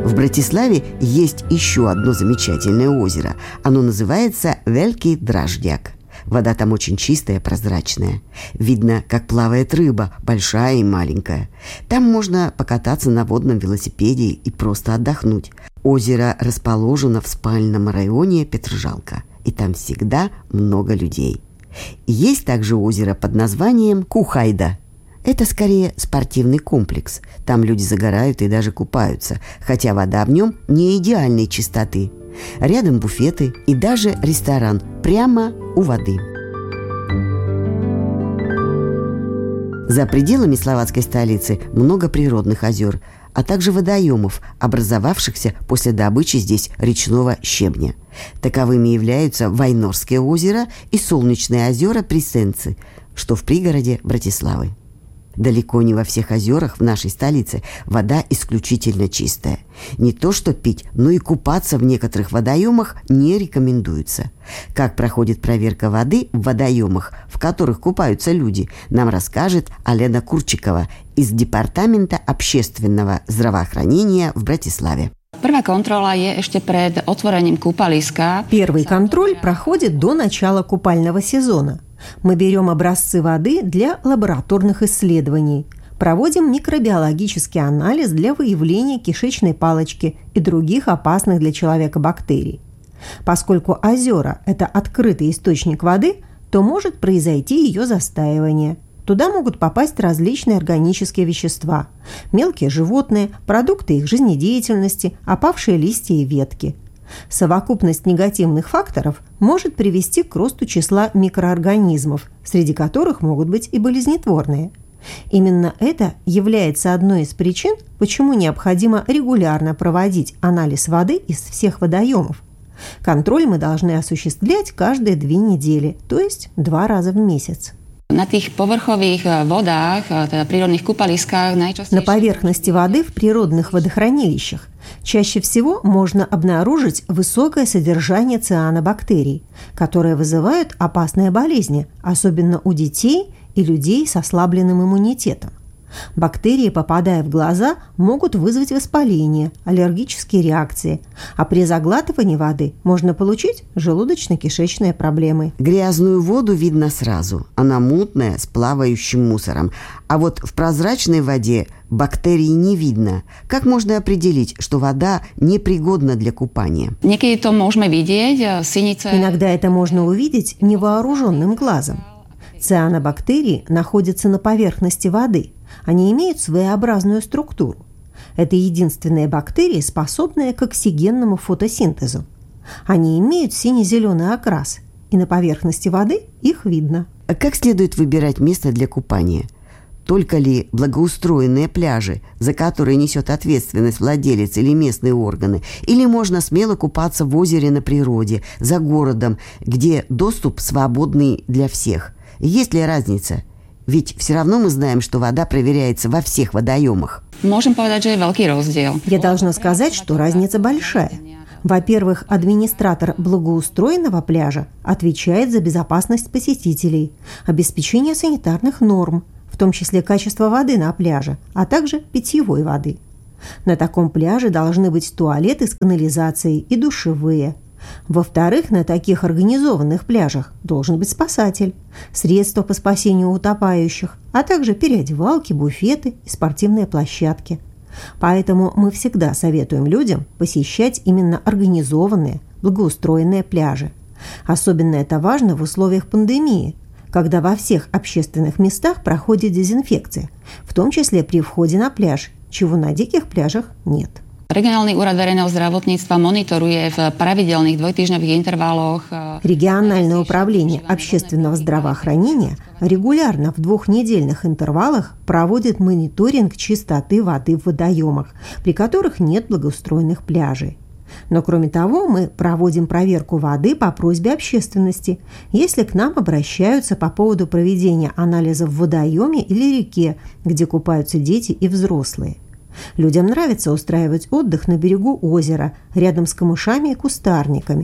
В Братиславе есть еще одно замечательное озеро. Оно называется Великий Драждяк. Вода там очень чистая, прозрачная. Видно, как плавает рыба, большая и маленькая. Там можно покататься на водном велосипеде и просто отдохнуть. Озеро расположено в спальном районе Петржалка, и там всегда много людей. Есть также озеро под названием Кухайда. Это скорее спортивный комплекс. Там люди загорают и даже купаются, хотя вода в нем не идеальной чистоты. Рядом буфеты и даже ресторан прямо у воды. За пределами словацкой столицы много природных озер, а также водоемов, образовавшихся после добычи здесь речного щебня. Таковыми являются Вайнорское озеро и Солнечные озера Присенцы, что в пригороде Братиславы. Далеко не во всех озерах в нашей столице вода исключительно чистая. Не то что пить, но и купаться в некоторых водоемах не рекомендуется. Как проходит проверка воды в водоемах, в которых купаются люди, нам расскажет Алена Курчикова из Департамента общественного здравоохранения в Братиславе. Первый контроль проходит до начала купального сезона. Мы берем образцы воды для лабораторных исследований, проводим микробиологический анализ для выявления кишечной палочки и других опасных для человека бактерий. Поскольку озера – это открытый источник воды, то может произойти ее застаивание. Туда могут попасть различные органические вещества, мелкие животные, продукты их жизнедеятельности, опавшие листья и ветки. Совокупность негативных факторов может привести к росту числа микроорганизмов, среди которых могут быть и болезнетворные. Именно это является одной из причин, почему необходимо регулярно проводить анализ воды из всех водоемов. Контроль мы должны осуществлять каждые 2 недели, то есть 2 раза в месяц. На поверхности воды в природных водохранилищах чаще всего можно обнаружить высокое содержание цианобактерий, которые вызывают опасные болезни, особенно у детей и людей с ослабленным иммунитетом. Бактерии, попадая в глаза, могут вызвать воспаление, аллергические реакции, а при заглатывании воды можно получить желудочно-кишечные проблемы. Грязную воду видно сразу. Она мутная, с плавающим мусором. А вот в прозрачной воде бактерий не видно. Как можно определить, что вода непригодна для купания? Иногда это можно увидеть невооруженным глазом. Цианобактерии находятся на поверхности воды. Они имеют своеобразную структуру. Это единственные бактерии, способные к оксигенному фотосинтезу. Они имеют сине-зеленый окрас, и на поверхности воды их видно. А как следует выбирать место для купания? Только ли благоустроенные пляжи, за которые несет ответственность владелец или местные органы, или можно смело купаться в озере на природе, за городом, где доступ свободный для всех? Есть ли разница? Ведь все равно мы знаем, что вода проверяется во всех водоемах. Я должна сказать, что разница большая. Во-первых, администратор благоустроенного пляжа отвечает за безопасность посетителей, обеспечение санитарных норм, в том числе качество воды на пляже, а также питьевой воды. На таком пляже должны быть туалеты с канализацией и душевые. Во-вторых, на таких организованных пляжах должен быть спасатель, средства по спасению утопающих, а также переодевалки, буфеты и спортивные площадки. Поэтому мы всегда советуем людям посещать именно организованные, благоустроенные пляжи. Особенно это важно в условиях пандемии, когда во всех общественных местах проходит дезинфекция, в том числе при входе на пляж, чего на диких пляжах нет. Региональный úrad verejného zdravotníctva monitoruje в pravidelných dvojtýždňových интервалах. Региональное управление общественного здравоохранения регулярно в 2-недельных интервалах проводит мониторинг чистоты воды в водоемах, при которых нет благоустроенных пляжей. Но кроме того, мы проводим проверку воды по просьбе общественности, если к нам обращаются по поводу проведения анализов в водоеме или реке, где купаются дети и взрослые. Людям нравится устраивать отдых на берегу озера, рядом с камышами и кустарниками.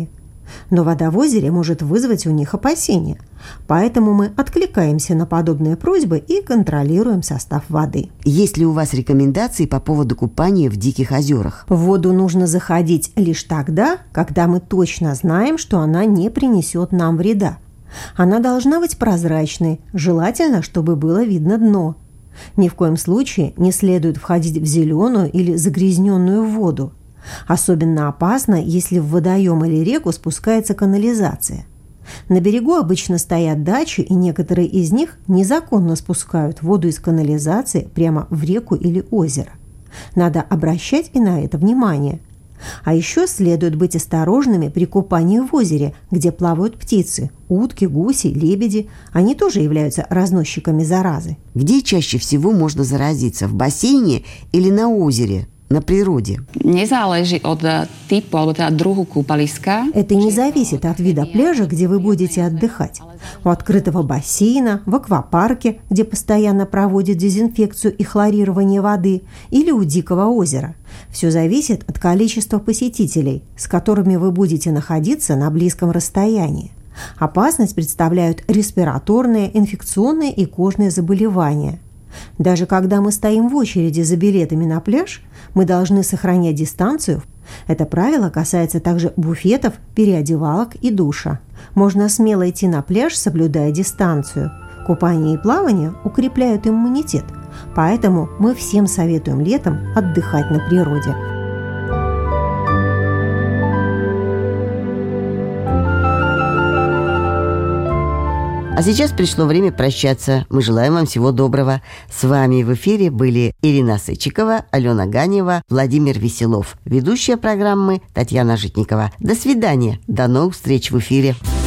Но вода в озере может вызвать у них опасения. Поэтому мы откликаемся на подобные просьбы и контролируем состав воды. Есть ли у вас рекомендации по поводу купания в диких озерах? В воду нужно заходить лишь тогда, когда мы точно знаем, что она не принесет нам вреда. Она должна быть прозрачной, желательно, чтобы было видно дно. Ни в коем случае не следует входить в зеленую или загрязненную воду. Особенно опасно, если в водоем или реку спускается канализация. На берегу обычно стоят дачи, и некоторые из них незаконно спускают воду из канализации прямо в реку или озеро. Надо обращать и на это внимание. А еще следует быть осторожными при купании в озере, где плавают птицы – утки, гуси, лебеди. Они тоже являются разносчиками заразы. Где чаще всего можно заразиться – в бассейне или на озере, на природе? Nezáleží od typu alebo teda druhu kúpaliska. Это не зависит от вида пляжа, где вы будете отдыхать. У открытого бассейна, в аквапарке, где постоянно проводят дезинфекцию и хлорирование воды, или у дикого озера. Все зависит от количества посетителей, с которыми вы будете находиться на близком расстоянии. Опасность представляют респираторные, инфекционные и кожные заболевания. Даже когда мы стоим в очереди за билетами на пляж, мы должны сохранять дистанцию. Это правило касается также буфетов, переодевалок и душа. Можно смело идти на пляж, соблюдая дистанцию. Купание и плавание укрепляют иммунитет, поэтому мы всем советуем летом отдыхать на природе. А сейчас пришло время прощаться. Мы желаем вам всего доброго. С вами в эфире были Ирина Сычикова, Алена Ганева, Владимир Веселов. Ведущая программы Татьяна Житникова. До свидания. До новых встреч в эфире.